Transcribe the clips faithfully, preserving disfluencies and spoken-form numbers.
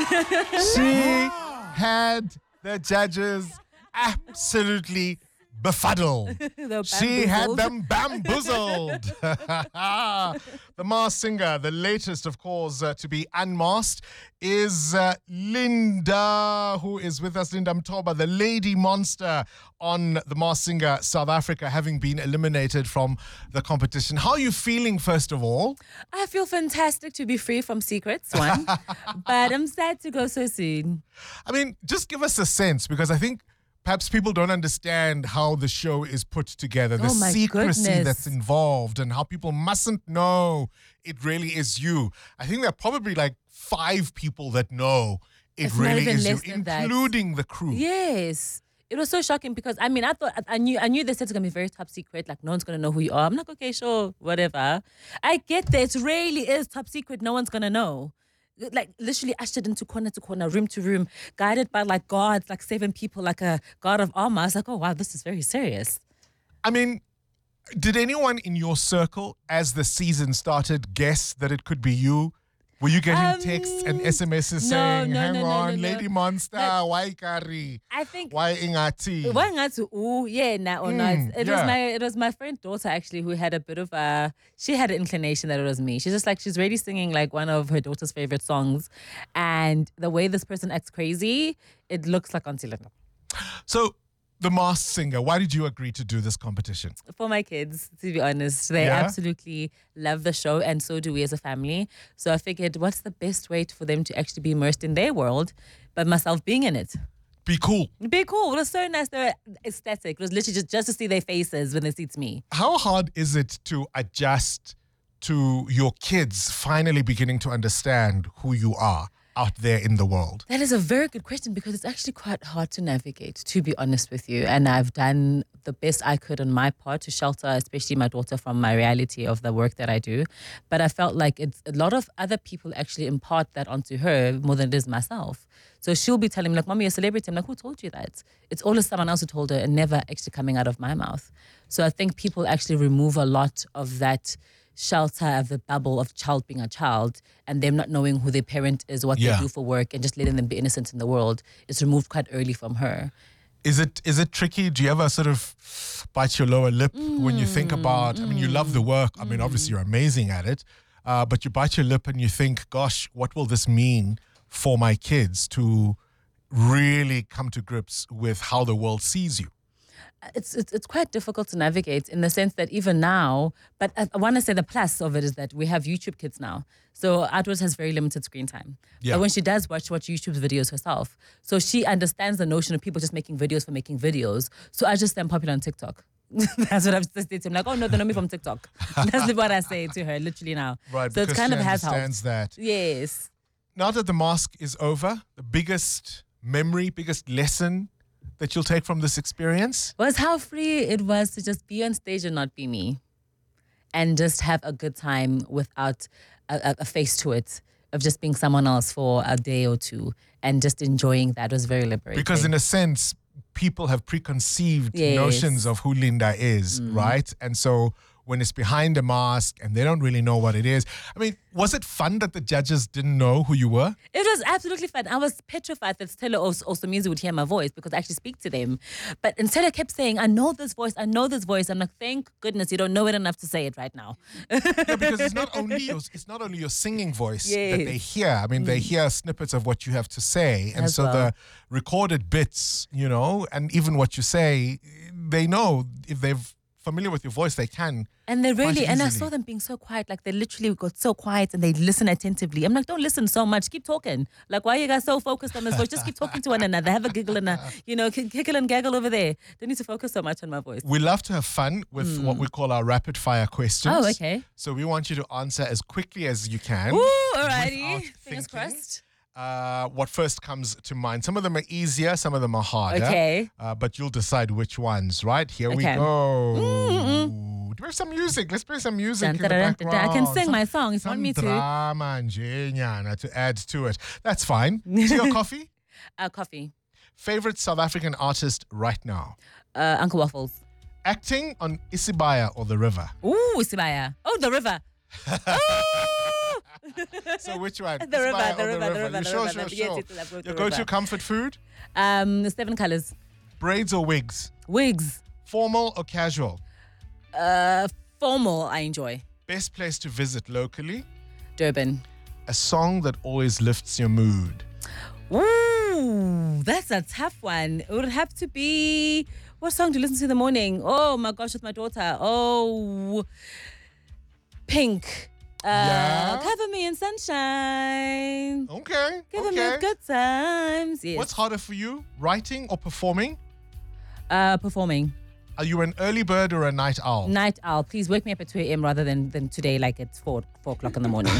She had the judges absolutely befuddled. She had them bamboozled. The Masked Singer, the latest, of course, uh, to be unmasked, is uh, Linda, who is with us, Linda Mtoba, the lady monster on The Masked Singer South Africa, having been eliminated from the competition. How are you feeling, first of all? I feel fantastic to be free from secrets, one. But I'm sad to go so soon. I mean, just give us a sense, because I think perhaps people don't understand how the show is put together, the Oh my secrecy goodness. that's involved, and how people mustn't know it really is you. I think there are probably like five people that know it It's not really even is you, less than that. including the crew. Yes. It was so shocking because, I mean, I thought, I knew I knew they said it's going to be very top secret, like no one's going to know who you are. I'm like, okay, sure, whatever. I get that it really is top secret, no one's going to know. Like literally ushered into corner to corner, room to room, guided by like guards, like seven people, like a guard of armor. I was like, oh wow, this is very serious. I mean, did anyone in your circle, as the season started, guess that it could be you? Were you getting Um, texts and S M Ses no, saying, no, hang no, no, on, no, no. Lady Monster, But why Kari? I think Why Ingati? Why not to ooh, yeah, nah, or not. Mm, It yeah. was my it was my friend daughter actually who had a bit of a she had an inclination that it was me. She's just like she's really singing like one of her daughter's favorite songs. And the way this person acts crazy, it looks like Auntie Linda. So, The Masked Singer, why did you agree to do this competition? For my kids, to be honest. They Yeah? absolutely love the show, and so do we as a family. So I figured, what's the best way for them to actually be immersed in their world, but myself being in it? Be cool. Be cool. It was so nice. They were aesthetic. It was literally just, just to see their faces when they see me. How hard is it to adjust to your kids finally beginning to understand who you are out there in the world? That is a very good question because it's actually quite hard to navigate, to be honest with you. And I've done the best I could on my part to shelter, especially my daughter, from my reality of the work that I do. But I felt like it's a lot of other people actually impart that onto her more than it is myself. So she'll be telling me, like, Mommy, you're a celebrity. I'm like, who told you that? It's always someone else who told her and never actually coming out of my mouth. So I think people actually remove a lot of that shelter of the bubble of child being a child and them not knowing who their parent is, what Yeah. they do for work, and just letting them be innocent in the world. It's removed quite early from her. Is it is it tricky? Do you ever sort of bite your lower lip when you think about, I mean, you love the work. I mean, obviously you're amazing at it, uh, but you bite your lip and you think, gosh, what will this mean for my kids to really come to grips with how the world sees you? It's, it's it's quite difficult to navigate in the sense that even now, but I, I want to say the plus of it is that we have YouTube Kids now. So Outwards has very limited screen time. Yeah. But when she does watch watch YouTube videos herself, so she understands the notion of people just making videos for making videos. So I just am popular on TikTok. That's what I've said to him. Like, oh no, they know me from TikTok. That's what I say to her literally now. Right, So because it's kind she of has helped. understands that. Yes. Now that the mask is over, the biggest memory, biggest lesson that you'll take from this experience? Was how free it was to just be on stage and not be me, and just have a good time without a, a, a face to it, of just being someone else for a day or two and just enjoying that was very liberating. Because in a sense, people have preconceived Yes. notions of who Linda is, right? And so when it's behind a mask and they don't really know what it is. I mean, was it fun that the judges didn't know who you were? It was absolutely fun. I was petrified that Stella also, also means would hear my voice because I actually speak to them. But instead I kept saying, I know this voice, I know this voice. I'm like, thank goodness you don't know it enough to say it right now. Yeah, because it's not only your, it's not only your singing voice that Yes. they hear. I mean, they hear snippets of what you have to say. And As so well. the recorded bits, you know, and even what you say, they know if they're familiar with your voice, they can. And they really, Quite and I easily. saw them being so quiet, like they literally got so quiet and they listen attentively. I'm like, don't listen so much, keep talking. Like, why are you guys so focused on this voice? Just keep talking to one another, have a giggle and a, you know, k- giggle and gaggle over there. Don't need to focus so much on my voice. We love to have fun with what we call our rapid fire questions. Oh, okay. So we want you to answer as quickly as you can. Ooh, alrighty. without Fingers thinking. crossed. Uh, what first comes to mind? Some of them are easier, some of them are harder. Okay. Uh, but you'll decide which ones, right? Here we Okay. go. Do we have some music? Let's play some music Dun, in the dun, dun, dun, background. dun. I can sing Some- my song if you want some me to. drama nje nyana to add to it. That's fine. Tea or coffee? Uh, coffee. Favorite South African artist right now? Uh, Uncle Waffles. Acting on Isibaya or The River? Ooh, Sibaya. Oh, the river. Ooh, So which one? The river, Ismaya the or river, the river, You the sure, river. sure, Yes, sure. yes, yes, Your the go-to river. comfort food? Um, seven colors. Braids or wigs? Wigs. Formal or casual? Uh, formal. I enjoy. Best place to visit locally? Durban. A song that always lifts your mood? Ooh, that's a tough one. It would have to be, what song do you listen to in the morning? Oh my gosh, with my daughter. Oh, Pink. Uh, Yeah? Cover me in sunshine. Okay. Give me okay. good times. Yes. What's harder for you, writing or performing? Uh, performing. Are you an early bird or a night owl? Night owl. Please wake me up at two a.m. rather than, than today, like it's four, four o'clock in the morning.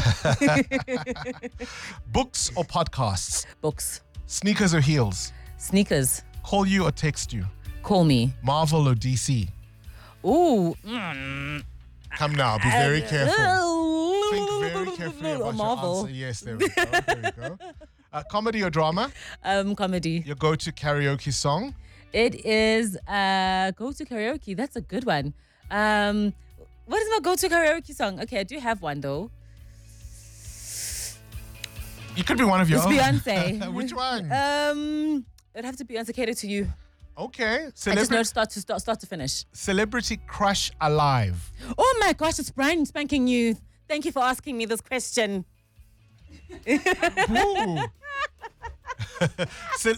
Books or podcasts? Books. Sneakers or heels? Sneakers. Call you or text you? Call me. Marvel or D C? Ooh. Mm. Come now, be very careful. Oh. Think very carefully about Marvel. your answer. Yes, there we go. There we go. Uh, comedy or drama? Um, comedy. Your go-to karaoke song? It is uh, go-to karaoke. That's a good one. Um, what is my go-to karaoke song? Okay, I do have one though. You could be one of your It's own. Beyonce. Which one? Um, it'd have to be Beyonce. Cater to You. Okay. I just Celebra- know start to start, start to finish. Celebrity crush alive. Oh my gosh, it's brand spanking new. Thank you for asking me this question. Ooh. Ce-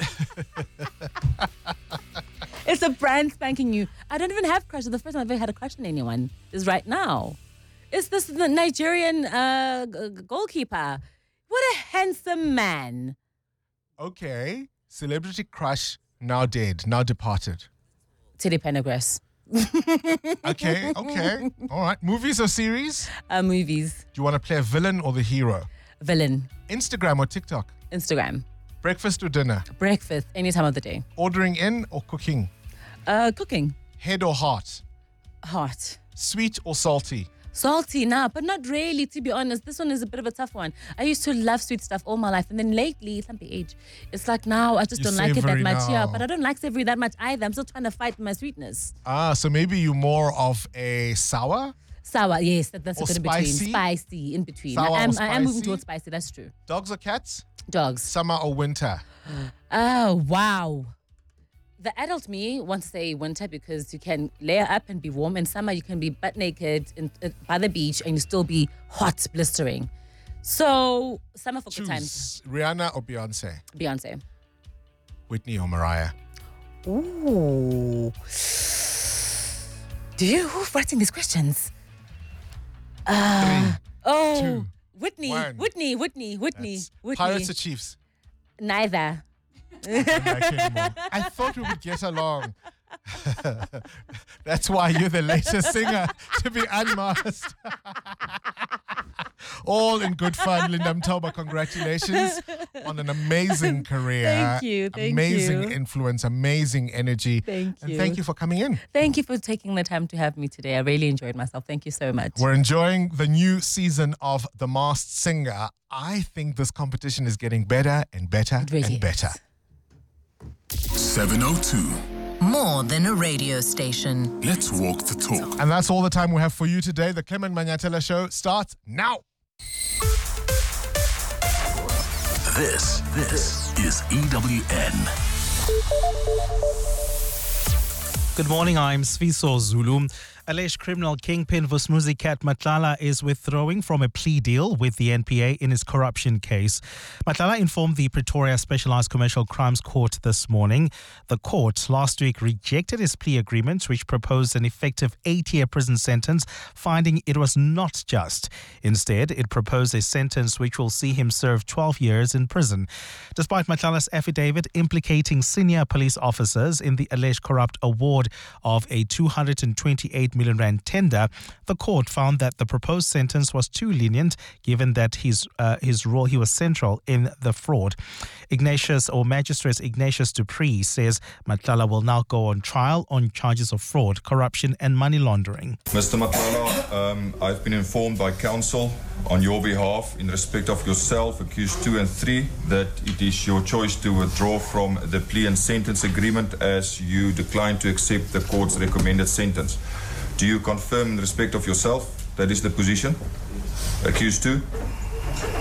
It's a brand spanking new. I don't even have crushes. The first time I've ever had a crush on anyone is right now. It's this the Nigerian uh, g- g- goalkeeper. What a handsome man. okay. Celebrity crush now dead, now departed. Teddy Pendergrass. Okay, okay. All right. Movies or series? Uh, movies. Do you want to play a villain or the hero? Villain. Instagram or TikTok? Instagram. Breakfast or dinner? Breakfast. Any time of the day. Ordering in or cooking? Uh, cooking. Head or heart? Hot. Sweet or salty? Salty now, but not really, to be honest. This one is a bit of a tough one. I used to love sweet stuff all my life. And then lately, it's not the age. It's like now, I just You don't like it that savoury much. Yeah, now. but I don't like savory that much either. I'm still trying to fight my sweetness. Ah, so maybe you're more of a sour? Sour, yes, that, that's Or a good in between. spicy? Spicy in between. Sour I am, or I am moving spicy? towards spicy, that's true. Dogs or cats? Dogs. Summer or winter? Oh, wow. The adult me wants to say winter because you can layer up and be warm. In summer, you can be butt naked in, in, by the beach and you still be hot, blistering. So, summer for good times. Choose Rihanna or Beyonce? Beyonce. Whitney or Mariah? Ooh. Do you? Who's writing these questions? Uh, oh, two, Whitney, one. Whitney, Whitney, Whitney, That's Whitney. Pirates or Chiefs? Neither. I don't like it anymore. I thought we would get along. That's why you're the latest singer to be unmasked. All in good fun, Linda Mtoba. Congratulations on an amazing career. Thank you, thank amazing you. influence, amazing energy. Thank and you. thank you for coming in. Thank you for taking the time to have me today. I really enjoyed myself. Thank you so much. We're enjoying the new season of The Masked Singer. I think this competition is getting better and better It really and better. is. seven oh two. More than a radio station. Let's walk the talk. And that's all the time we have for you today. The Clement Manyatela Show starts now. This, this is E W N. Good morning, I'm Sviso Zulu. Alleged criminal kingpin Vusmuzi Kat Matlala is withdrawing from a plea deal with the N P A in his corruption case. Matlala informed the Pretoria Specialised Commercial Crimes Court this morning. The court last week rejected his plea agreement, which proposed an effective eight-year prison sentence, finding it was not just. Instead, it proposed a sentence which will see him serve twelve years in prison. Despite Matlala's affidavit implicating senior police officers in the alleged corrupt award of a two hundred twenty-eight million rand tender, the court found that the proposed sentence was too lenient given that his uh, his role he was central in the fraud. Ignatius or Magistrate Ignatius Dupree says Matlala will now go on trial on charges of fraud, corruption and money laundering. Mister Matlala, um, I've been informed by counsel on your behalf in respect of yourself, accused two and three, that it is your choice to withdraw from the plea and sentence agreement as you decline to accept the court's recommended sentence. Do you confirm in respect of yourself that is the position? Accused two?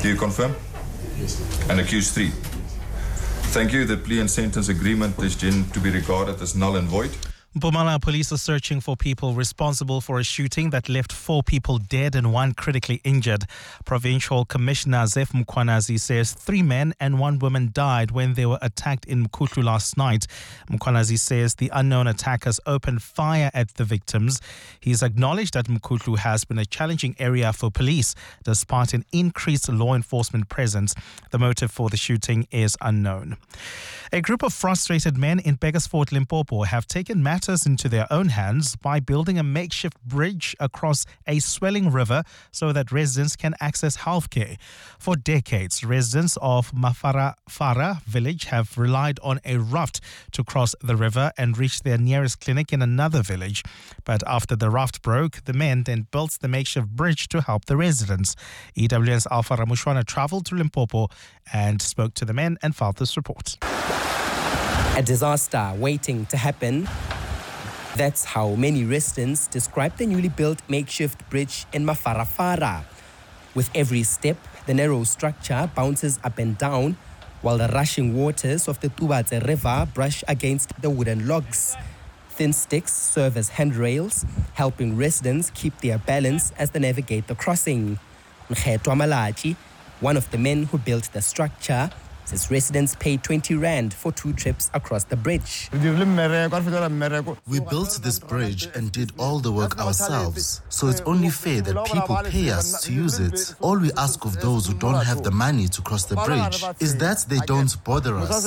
Do you confirm? Yes. And accused three. Thank you. The plea and sentence agreement is then to be regarded as null and void. Mpumalanga police are searching for people responsible for a shooting that left four people dead and one critically injured. Provincial Commissioner Zef Mkhwanazi says three men and one woman died when they were attacked in Mkhuhlu last night. Mkhwanazi says the unknown attackers opened fire at the victims. He's acknowledged that Mkhuhlu has been a challenging area for police despite an increased law enforcement presence. The motive for the shooting is unknown. A group of frustrated men in Beggarsfort, Limpopo have taken matters into their own hands by building a makeshift bridge across a swelling river so that residents can access healthcare. For decades, residents of Mafarafara village have relied on a raft to cross the river and reach their nearest clinic in another village. But after the raft broke, the men then built the makeshift bridge to help the residents. E W N's Alpha Ramushwana travelled to Limpopo and spoke to the men and filed this report. A disaster waiting to happen. That's how many residents describe the newly built makeshift bridge in Mafarafara. With every step, the narrow structure bounces up and down, while the rushing waters of the Tubatse River brush against the wooden logs. Thin sticks serve as handrails, helping residents keep their balance as they navigate the crossing. Nkhetwa Malachi, one of the men who built the structure, says residents pay twenty rand for two trips across the bridge. We built this bridge and did all the work ourselves, so it's only fair that people pay us to use it. All we ask of those who don't have the money to cross the bridge is that they don't bother us.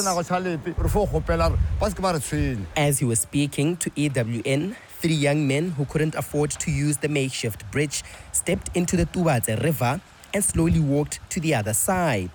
As he was speaking to E W N, three young men who couldn't afford to use the makeshift bridge stepped into the Tubatse River and slowly walked to the other side.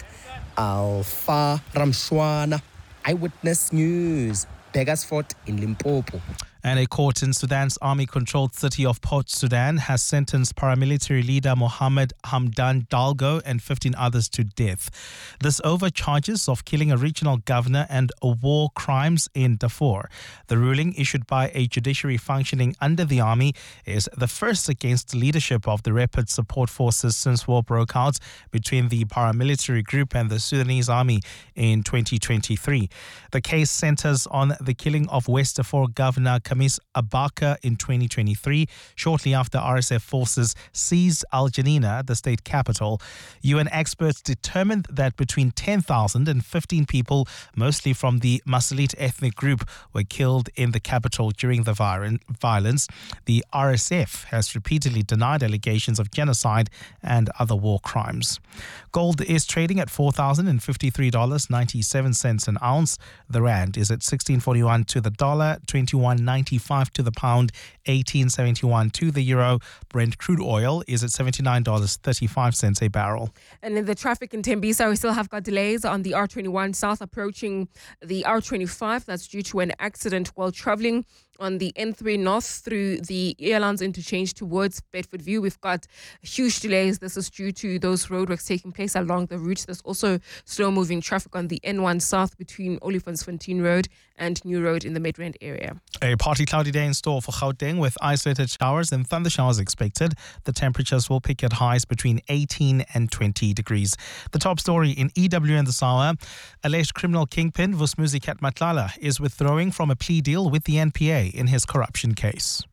Alpha Ramshwana, Eyewitness News, Beggarsfort in Limpopo. And a court in Sudan's army-controlled city of Port Sudan has sentenced paramilitary leader Mohammed Hamdan Dagalo and fifteen others to death. This over charges of killing a regional governor and war crimes in Darfur. The ruling, issued by a judiciary functioning under the army, is the first against leadership of the Rapid Support Forces since war broke out between the paramilitary group and the Sudanese army in twenty twenty-three. The case centers on the killing of West Darfur Governor Khamis Abaka in twenty twenty-three, shortly after R S F forces seized Al Janina, the state capital. U N experts determined that between ten thousand and fifteen people, mostly from the Masalit ethnic group, were killed in the capital during the violence. The R S F has repeatedly denied allegations of genocide and other war crimes. Gold is trading at four thousand fifty-three dollars and ninety-seven cents an ounce. The rand is at sixteen forty-one to the dollar, twenty-one ninety-five to the pound, eighteen seventy-one to the euro. Brent crude oil is at seventy-nine dollars and thirty-five cents a barrel. And in the traffic in Tembisa, we still have got delays on the R twenty-one south approaching the R twenty-five. That's due to an accident while traveling on the N three north through the Airlines interchange towards Bedford View. We've got huge delays. This is due to those roadworks taking place along the route. There's also slow-moving traffic on the N one south between Olifantsfontein Road and New Road in the Midrand area. A partly cloudy day in store for Gauteng with isolated showers and thunder showers expected. The temperatures will peak at highs between eighteen and twenty degrees. The top story in E W N this hour: alleged criminal kingpin Vusmuzi Matlala is withdrawing from a plea deal with the N P A in his corruption case.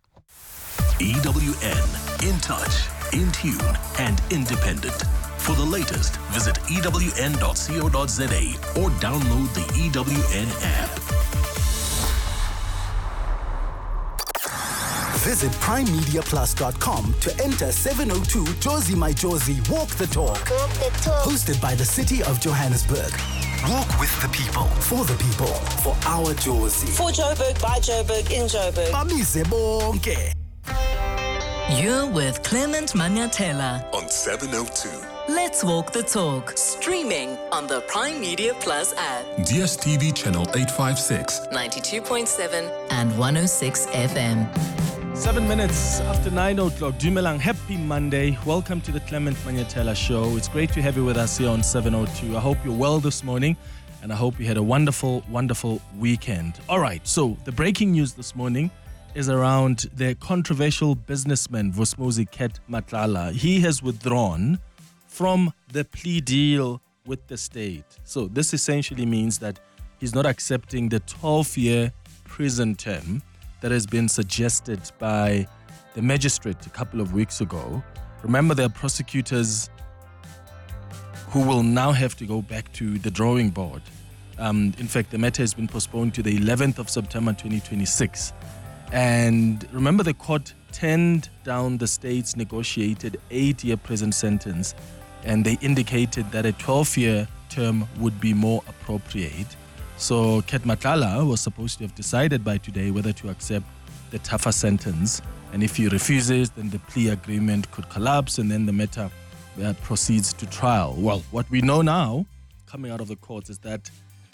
E W N, in touch, in tune, and independent. For the latest, visit E W N dot co dot za or download the E W N app. Visit prime media plus dot com to enter seven oh two Jozi My Jozi Walk the Talk. Walk the Talk. Hosted by the City of Johannesburg. Walk with the people, for the people, for our Jozi. For Joburg, by Joburg, in Joburg. Bamise bonke. You're with Clement Manyatela on seven oh two. Let's Walk the Talk. Streaming on the Prime Media Plus app. D S T V channel eight fifty-six. ninety-two point seven and one oh six F M. Seven minutes after nine o'clock. Dumelang, happy Monday. Welcome to the Clement Manyatela Show. It's great to have you with us here on seven oh two. I hope you're well this morning, and I hope you had a wonderful, wonderful weekend. All right, so the breaking news this morning is around the controversial businessman Vusmuzi Matlala. He has withdrawn from the plea deal with the state. So this essentially means that he's not accepting the twelve-year prison term that has been suggested by the magistrate a couple of weeks ago. Remember, there are prosecutors who will now have to go back to the drawing board. Um, in fact, the matter has been postponed to the eleventh of September twenty twenty-six. And remember, the court turned down the state's negotiated eight-year prison sentence, and they indicated that a twelve-year term would be more appropriate. So Ket Matlala was supposed to have decided by today whether to accept the tougher sentence. And if he refuses, then the plea agreement could collapse, and then the matter uh, proceeds to trial. Well, what we know now, coming out of the courts, is that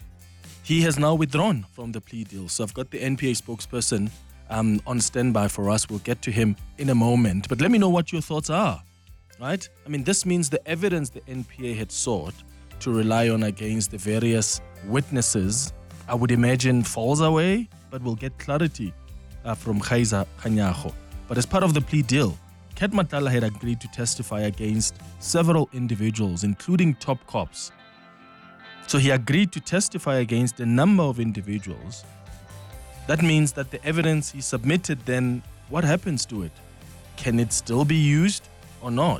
he has now withdrawn from the plea deal. So I've got the N P A spokesperson um, on standby for us. We'll get to him in a moment. But let me know what your thoughts are, right? I mean, this means the evidence the N P A had sought to rely on against the various witnesses, I would imagine, falls away, but we'll get clarity uh, from Kaiza Khanyago. But as part of the plea deal, Ket Matlala had agreed to testify against several individuals, including top cops. So he agreed to testify against a number of individuals. That means that the evidence he submitted, then what happens to it? Can it still be used or not?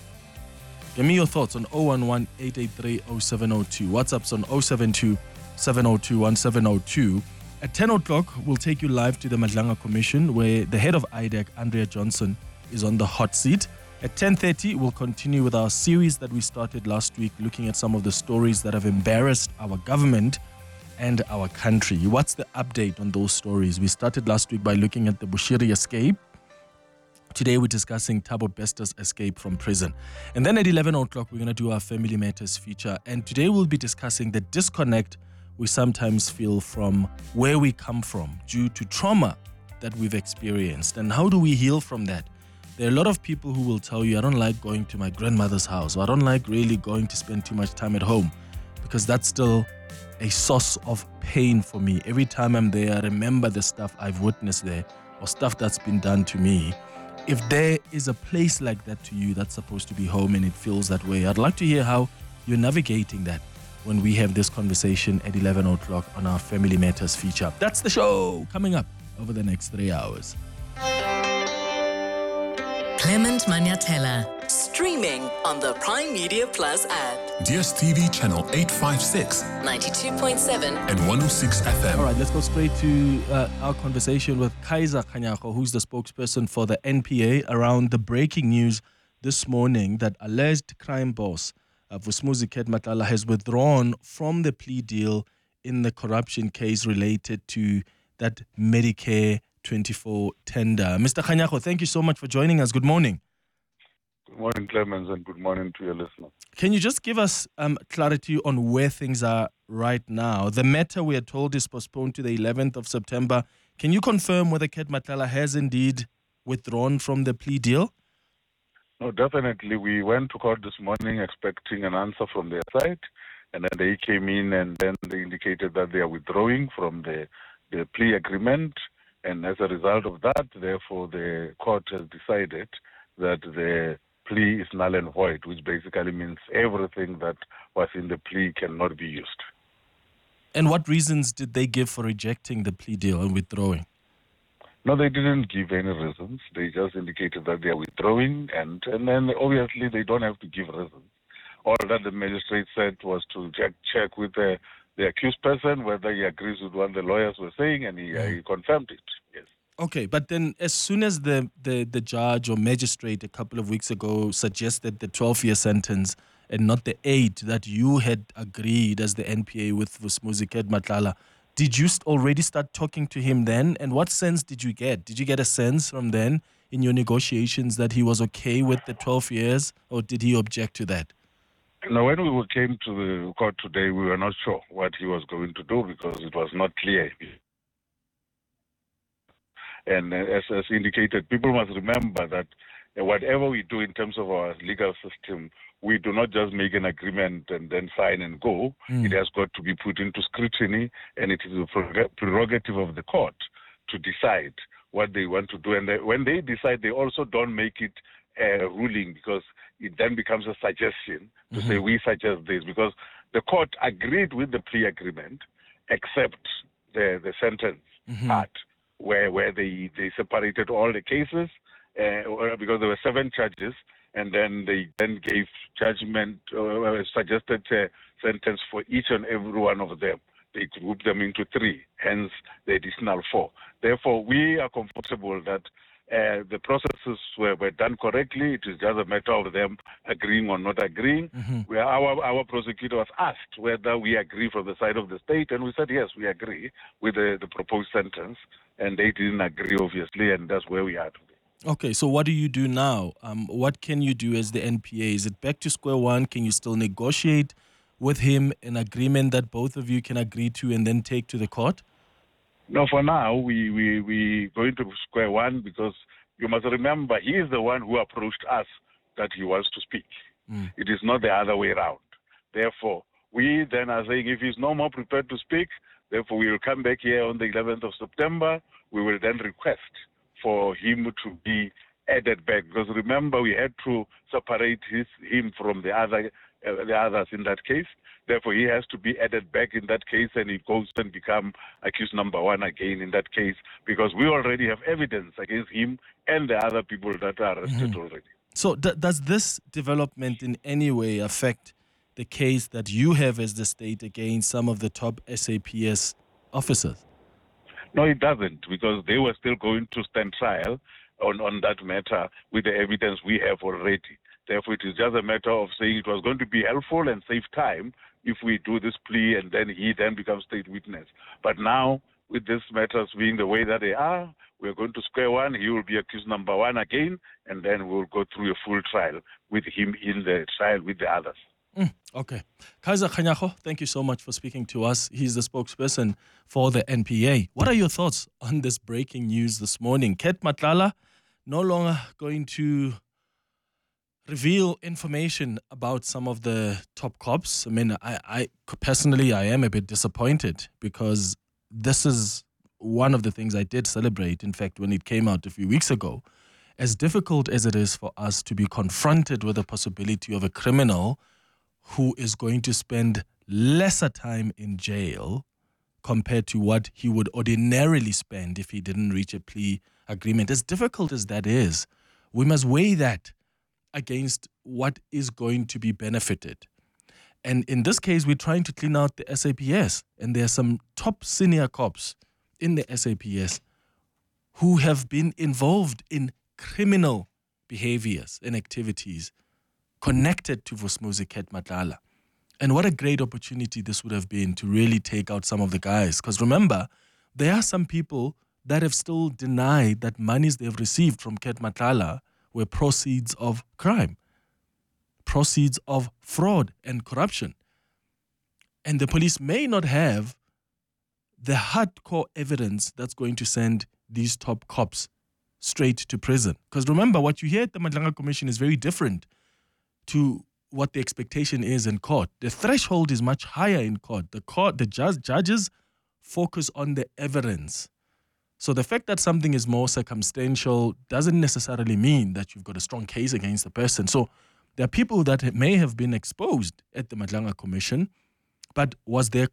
Give me your thoughts on zero one one, eight eight three, zero seven zero two. WhatsApp's on zero seven two, seven zero two, one seven zero two. At ten o'clock, we'll take you live to the Madlanga Commission, where the head of I D E C, Andrea Johnson, is on the hot seat. At ten thirty, we'll continue with our series that we started last week, looking at some of the stories that have embarrassed our government and our country. What's the update on those stories? We started last week by looking at the Bushiri escape. Today, we're discussing Thabo Bester's escape from prison. And then at eleven o'clock, we're going to do our Family Matters feature. And today, we'll be discussing the disconnect we sometimes feel from where we come from due to trauma that we've experienced. And how do we heal from that? There are a lot of people who will tell you, I don't like going to my grandmother's house, or I don't like really going to spend too much time at home, because that's still a source of pain for me. Every time I'm there, I remember the stuff I've witnessed there, or stuff that's been done to me. If there is a place like that to you that's supposed to be home and it feels that way, I'd like to hear how you're navigating that when we have this conversation at eleven o'clock on our Family Matters feature. That's the show coming up over the next three hours. Clement Maniatella, streaming on the Prime Media Plus app. D S T V channel eight fifty-six, ninety-two point seven and one oh six F M. All right, let's go straight to uh, our conversation with Kaiza Khanyago, who's the spokesperson for the N P A, around the breaking news this morning that alleged crime boss uh, Vusumuzi Ket Matlala has withdrawn from the plea deal in the corruption case related to that Medicare twenty-four tender. Mister Khanyago, thank you so much for joining us. Good morning. Good morning, Clemens, and good morning to your listeners. Can you just give us um, clarity on where things are right now? The matter, we are told, is postponed to the eleventh of September. Can you confirm whether Ket Matlala has indeed withdrawn from the plea deal? No, definitely. We went to court this morning expecting an answer from their side, and then they came in and then they indicated that they are withdrawing from the, the plea agreement. And as a result of that, therefore, the court has decided that the plea is null and void, which basically means everything that was in the plea cannot be used. And what reasons did they give for rejecting the plea deal and withdrawing? No, they didn't give any reasons. They just indicated that they are withdrawing, and, and then obviously they don't have to give reasons. All that the magistrate said was to check, check with the the accused person whether he agrees with what the lawyers were saying, and he, uh, he confirmed it. Yes. Okay, but then as soon as the, the, the judge or magistrate a couple of weeks ago suggested the twelve-year sentence and not the eight that you had agreed as the N P A with Vusumuzi Ket Matlala, did you already start talking to him then? And what sense did you get? Did you get a sense from then in your negotiations that he was okay with the twelve years, or did he object to that? Now, when we came to the court today, we were not sure what he was going to do because it was not clear. And as, as indicated, people must remember that whatever we do in terms of our legal system, we do not just make an agreement and then sign and go. Mm. It has got to be put into scrutiny, and it is a prerogative of the court to decide what they want to do. And they, when they decide, they also don't make it uh, ruling, because it then becomes a suggestion to Mm-hmm. say we suggest this, because the court agreed with the plea agreement except the, the sentence Mhm. part where where they, they separated all the cases uh, because there were seven charges, and then they then gave judgment, uh, suggested uh, sentence for each and every one of them. They grouped them into three, hence the additional four. Therefore, we are comfortable that uh, the processes were, were done correctly. It is just a matter of them agreeing or not agreeing. Mm-hmm. Where our, our prosecutor was asked whether we agree from the side of the state, and we said, yes, we agree with the, the proposed sentence, and they didn't agree, obviously, and that's where we are today. Okay, so what do you do now? Um, what can you do as the N P A? Is it back to square one? Can you still negotiate with him an agreement that both of you can agree to and then take to the court? No, for now, we, we, we going to square one, because you must remember, he is the one who approached us that he wants to speak. Mm. It is not the other way around. Therefore, we then are saying if he's no more prepared to speak, therefore we will come back here on the eleventh of September. We will then request for him to be added back, because remember, we had to separate his, him from the other uh, the others in that case. Therefore, he has to be added back in that case, and he goes and become accused number one again in that case, because we already have evidence against him and the other people that are arrested Mhm. already. So d- does this development in any way affect the case that you have as the state against some of the top S A P S officers? No, it doesn't, because they were still going to stand trial on, on that matter with the evidence we have already. Therefore, it is just a matter of saying it was going to be helpful and save time if we do this plea and then he then becomes state witness. But now, with these matters being the way that they are, we're going to square one. He will be accused number one again, and then we'll go through a full trial with him in the trial with the others. Mm, okay. Kaiser Khanyago, thank you so much for speaking to us. He's the spokesperson for the N P A. What are your thoughts on this breaking news this morning? Ket Matlala no longer going to reveal information about some of the top cops. I mean, I, I personally, I am a bit disappointed, because this is one of the things I did celebrate, in fact, when it came out a few weeks ago. As difficult as it is for us to be confronted with the possibility of a criminal who is going to spend lesser time in jail compared to what he would ordinarily spend if he didn't reach a plea agreement, as difficult as that is, we must weigh that against what is going to be benefited. And in this case, we're trying to clean out the S A P S, and there are some top senior cops in the S A P S who have been involved in criminal behaviors and activities connected to Vusmuzi Ket Matlala. And what a great opportunity this would have been to really take out some of the guys. Because remember, there are some people that have still denied that monies they've received from Ket Matlala were proceeds of crime, proceeds of fraud and corruption. And the police may not have the hardcore evidence that's going to send these top cops straight to prison. Because remember, what you hear at the Madlanga Commission is very different to what the expectation is in court. The threshold is much higher in court. The court, the judge, judges focus on the evidence. So the fact that something is more circumstantial doesn't necessarily mean that you've got a strong case against the person. So there are people that may have been exposed at the Madlanga Commission, but was there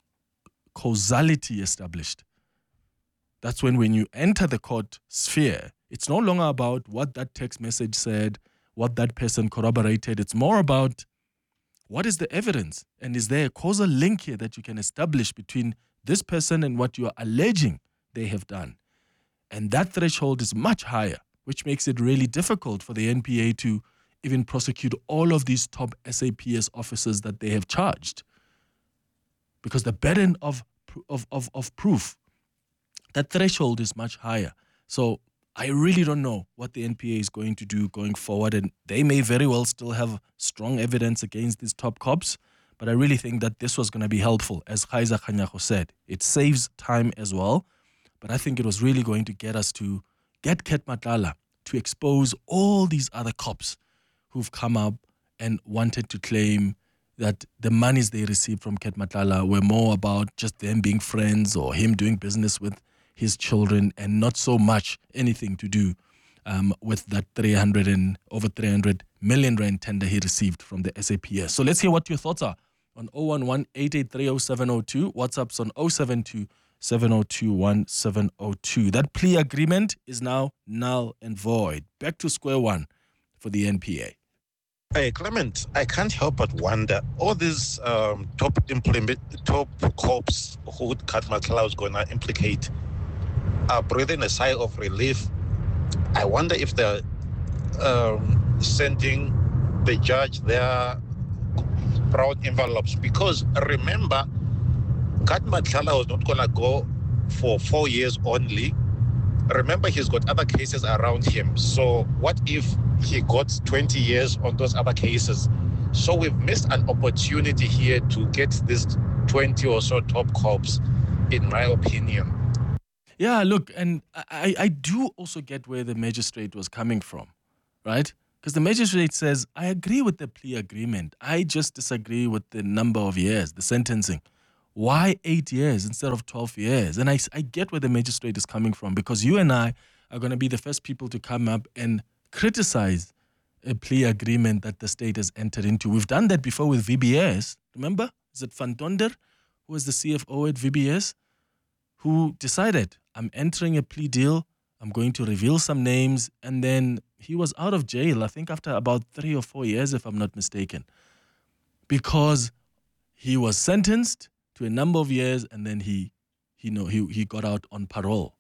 causality established? That's when when you enter the court sphere, it's no longer about what that text message said, what that person corroborated. It's more about what is the evidence, and is there a causal link here that you can establish between this person and what you are alleging they have done. And that threshold is much higher, which makes it really difficult for the N P A to even prosecute all of these top S A P S officers that they have charged. Because the burden of, of, of, of proof, that threshold is much higher. So I really don't know what the N P A is going to do going forward, and they may very well still have strong evidence against these top cops, but I really think that this was going to be helpful, as Kaiser Khanyago said. It saves time as well, but I think it was really going to get us to get Ket Matlala to expose all these other cops who've come up and wanted to claim that the monies they received from Ket Matlala were more about just them being friends or him doing business with his children, and not so much anything to do um, with that three hundred and over three hundred million rand tender he received from the S A P S. So let's hear what your thoughts are on zero one one, eight eight three, zero seven zero two. WhatsApp's on zero seven two, seven zero two, one seven zero two. That plea agreement is now null and void. Back to square one for the N P A. Hey, Clement, I can't help but wonder, all these um, top implement, top cops who Kat Matlala is going to implicate are breathing a sigh of relief. I wonder if they're um, sending the judge their proud envelopes, because remember, Kat Matlala was not going to go for four years only. Remember, he's got other cases around him. So what if he got twenty years on those other cases? So we've missed an opportunity here to get these twenty or so top cops, in my opinion. Yeah, look, and I, I do also get where the magistrate was coming from, right? Because the magistrate says, I agree with the plea agreement. I just disagree with the number of years, the sentencing. Why eight years instead of twelve years? And I, I get where the magistrate is coming from, because you and I are going to be the first people to come up and criticize a plea agreement that the state has entered into. We've done that before with V B S. Remember? Is it Van Tonder, who was the C F O at V B S, who decided, I'm entering a plea deal, I'm going to reveal some names, and then he was out of jail, I think after about three or four years, if I'm not mistaken, because he was sentenced to a number of years, and then he, he, know, he, he got out on parole.